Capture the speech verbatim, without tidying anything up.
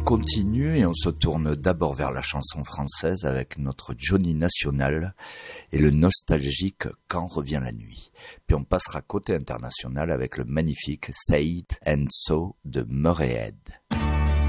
continue et on se tourne d'abord vers la chanson française avec notre Johnny National et le nostalgique Quand revient la nuit. Puis on passera côté international avec le magnifique Say It and So de Murray Head.